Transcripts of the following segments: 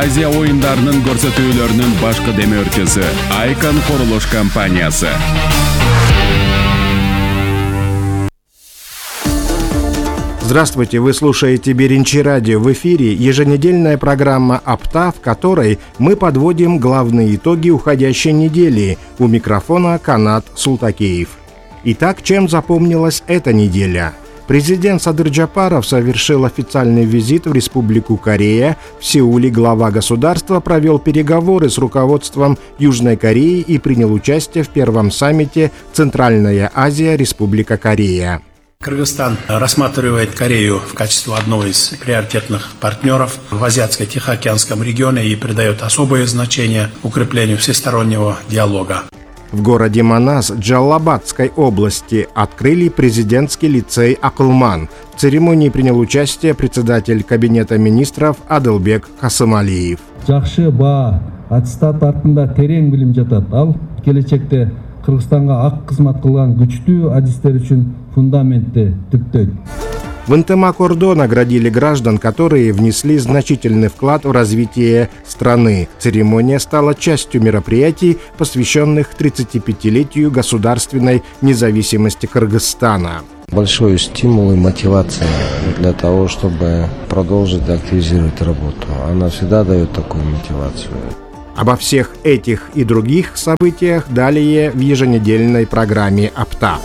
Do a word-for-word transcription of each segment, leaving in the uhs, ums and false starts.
Азия оюндарынын көрсөтүүлөрүнүн башкы демөөрчүсү Айкон курулуш компаниясы. Здравствуйте, вы слушаете Беринчи радио. В эфире еженедельная программа «Апта», в которой мы подводим главные итоги уходящей недели. У микрофона Канат Султакеев. Итак, чем запомнилась эта неделя? Президент Садыр Джапаров совершил официальный визит в Республику Корея. В Сеуле глава государства провел переговоры с руководством Южной Кореи и принял участие в первом саммите «Центральная Азия. Республика Корея». Кыргызстан рассматривает Корею в качестве одного из приоритетных партнеров в Азиатско-Тихоокеанском регионе и придает особое значение укреплению всестороннего диалога. В городе Манас Джалалабадской области открыли президентский лицей «Акылман». В церемонии принял участие председатель Кабинета министров Адылбек Касымалиев. Жакшы баа аттестат артында терең билим жатат. Ал келечекте Кыргызстанга ак кызмат кылган күчтүү адистер үчүн фундаментти тиктейт. В Нтма-Кордо наградили граждан, которые внесли значительный вклад в развитие страны. Церемония стала частью мероприятий, посвященных тридцатипятилетию государственной независимости Кыргызстана. Большой стимул и мотивация для того, чтобы продолжить активизировать работу. Она всегда дает такую мотивацию. Обо всех этих и других событиях далее в еженедельной программе «Апта».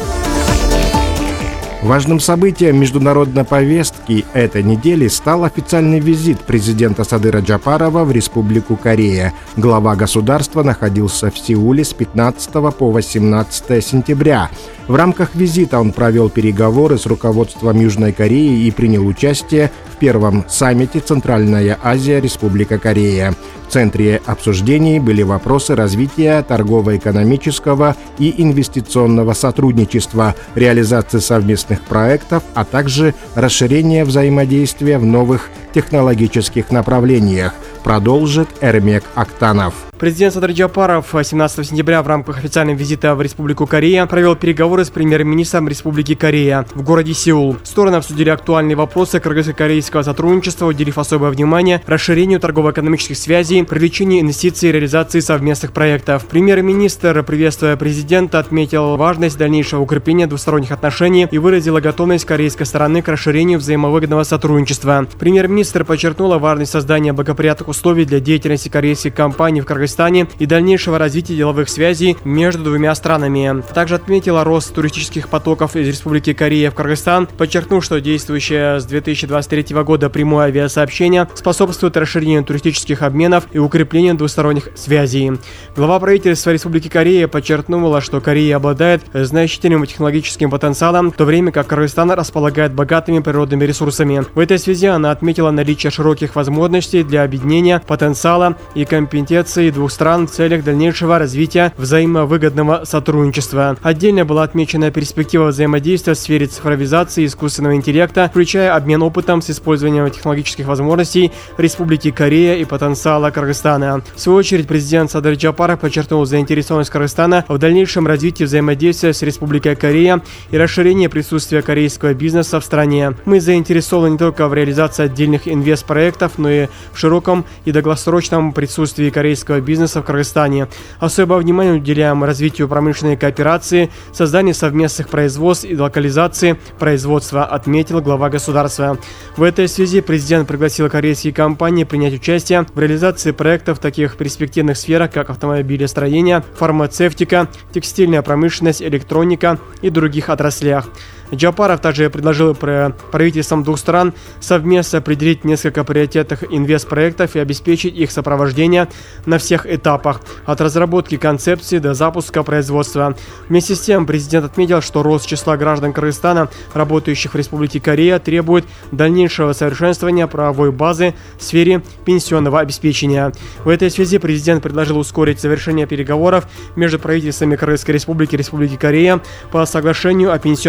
Важным событием международной повестки этой недели стал официальный визит президента Садыра Джапарова в Республику Корея. Глава государства находился в Сеуле с пятнадцатого по восемнадцатое сентября. В рамках визита он провел переговоры с руководством Южной Кореи и принял участие в первом саммите «Центральная Азия. Республика Корея». В центре обсуждений были вопросы развития торгово-экономического и инвестиционного сотрудничества, реализации совместных проектов, а также расширения взаимодействия в новых технологических направлениях, продолжит Эрмек Актанов. Президент Садыр Джапаров семнадцатого сентября в рамках официального визита в Республику Корея провел переговоры с премьер-министром Республики Корея в городе Сеул. Стороны обсудили актуальные вопросы кыргызско-корейского сотрудничества, уделив особое внимание расширению торгово-экономических связей, привлечению инвестиций и реализации совместных проектов. Премьер-министр, приветствуя президента, отметил важность дальнейшего укрепления двусторонних отношений и выразил готовность корейской стороны к расширению взаимовыгодного сотрудничества. Премьер-министр подчеркнула важность создания благоприятных условий для деятельности корейских компаний в Кыргызстане и дальнейшего развития деловых связей между двумя странами. Также отметила рост туристических потоков из Республики Корея в Кыргызстан, подчеркнув, что действующее с две тысячи двадцать третьего года прямое авиасообщение способствует расширению туристических обменов и укреплению двусторонних связей. Глава правительства Республики Корея подчеркнула, что Корея обладает значительным технологическим потенциалом, в то время как Кыргызстан располагает богатыми природными ресурсами. В этой связи она отметила наличие широких возможностей для объединения потенциала и компетенций двух стран в целях дальнейшего развития взаимовыгодного сотрудничества. Отдельно была отмечена перспектива взаимодействия в сфере цифровизации и искусственного интеллекта, включая обмен опытом с использованием технологических возможностей Республики Корея и потенциала Кыргызстана. В свою очередь, президент Садыр Джапаров подчеркнул заинтересованность Кыргызстана в дальнейшем развитии взаимодействия с Республикой Корея и расширении присутствия корейского бизнеса в стране. Мы заинтересованы не только в реализации отдельных инвестпроектов, но и в широком и долгосрочном присутствии корейского бизнеса в Кыргызстане. Особое внимание уделяем развитию промышленной кооперации, созданию совместных производств и локализации производства, отметил глава государства. В этой связи президент пригласил корейские компании принять участие в реализации проектов в таких перспективных сферах, как автомобилестроение, фармацевтика, текстильная промышленность, электроника и других отраслях. Джапаров также предложил правительствам двух стран совместно определить несколько приоритетных инвестпроектов и обеспечить их сопровождение на всех этапах, от разработки концепции до запуска производства. Вместе с тем, президент отметил, что рост числа граждан Кыргызстана, работающих в Республике Корея, требует дальнейшего совершенствования правовой базы в сфере пенсионного обеспечения. В этой связи президент предложил ускорить завершение переговоров между правительствами Кыргызской Республики и Республики Корея по соглашению о пенсионном обеспечении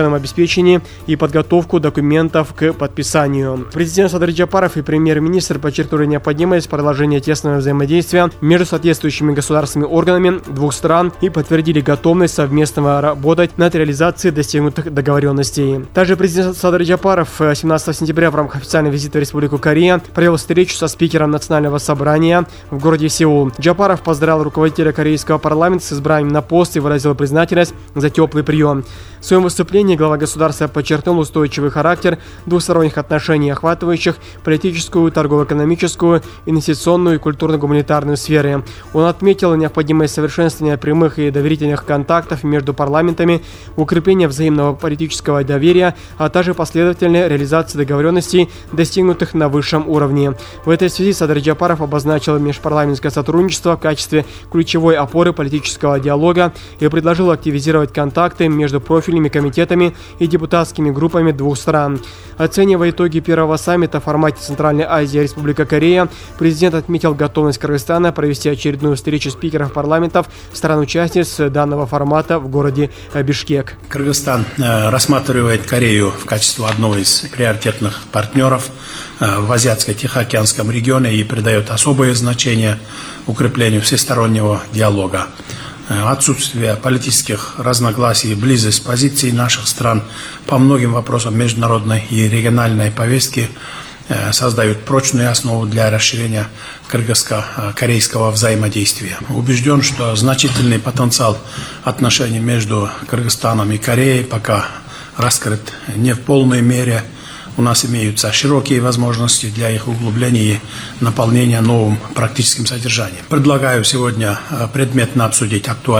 обеспечение и подготовку документов к подписанию. Президент Садыр Джапаров и премьер-министр подчеркнули необходимость продолжения тесного взаимодействия между соответствующими государственными органами двух стран и подтвердили готовность совместно работать над реализацией достигнутых договоренностей. Также президент Садыр Джапаров семнадцатого сентября в рамках официального визита в Республику Корея провел встречу со спикером Национального собрания в городе Сеул. Джапаров поздравил руководителя корейского парламента с избранием на пост и выразил признательность за теплый прием. В своем выступлении глава государства подчеркнул устойчивый характер двухсторонних отношений, охватывающих политическую, торгово-экономическую, инвестиционную и культурно-гуманитарную сферы. Он отметил необходимость совершенствования прямых и доверительных контактов между парламентами, укрепления взаимного политического доверия, а также последовательной реализации договоренностей, достигнутых на высшем уровне. В этой связи Садыр Джапаров обозначил межпарламентское сотрудничество в качестве ключевой опоры политического диалога и предложил активизировать контакты между профильными комитетами и депутатскими группами двух стран. Оценивая итоги первого саммита в формате Центральной Азии и Республика Корея, президент отметил готовность Кыргызстана провести очередную встречу спикеров парламентов стран-участниц данного формата в городе Бишкек. Кыргызстан рассматривает Корею в качестве одного из приоритетных партнеров в Азиатско-Тихоокеанском регионе и придает особое значение укреплению всестороннего диалога. Отсутствие политических разногласий и близость позиций наших стран по многим вопросам международной и региональной повестки создают прочную основу для расширения кыргызско-корейского взаимодействия. Убежден, что значительный потенциал отношений между Кыргызстаном и Кореей пока раскрыт не в полной мере. У нас имеются широкие возможности для их углубления и наполнения новым практическим содержанием. Предлагаю сегодня предметно обсудить актуальные